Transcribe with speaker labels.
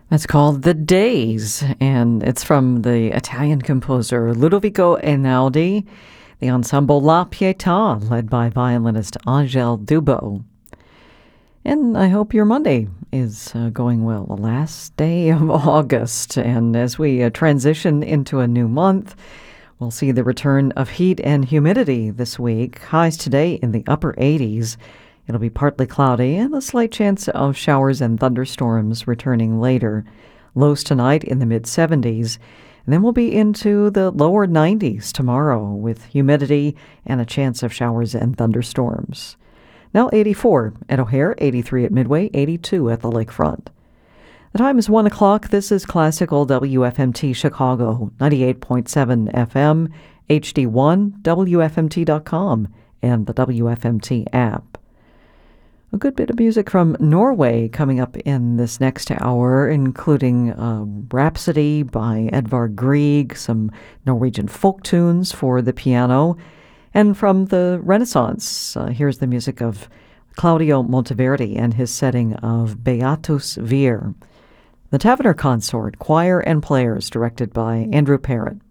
Speaker 1: It's called The Days, and it's from the Italian composer Ludovico Einaudi, the ensemble La Pietà, led by violinist Angel Dubo. And I hope your Monday is going well. The last day of August, and as we transition into a new month, we'll see the return of heat and humidity this week. Highs today in the upper 80s. It'll be partly cloudy and a slight chance of showers and thunderstorms returning later. Lows tonight in the mid-70s. And then we'll be into the lower 90s tomorrow with humidity and a chance of showers and thunderstorms. Now 84 at O'Hare, 83 at Midway, 82 at the lakefront. The time is 1 o'clock. This is Classical WFMT Chicago, 98.7 FM, HD1, WFMT.com, and the WFMT app. A good bit of music from Norway coming up in this next hour, including Rhapsody by Edvard Grieg, some Norwegian folk tunes for the piano, and from the Renaissance, here's the music of Claudio Monteverdi and his setting of Beatus Vir. The Taverner Consort, choir and players, directed by Andrew Parrott.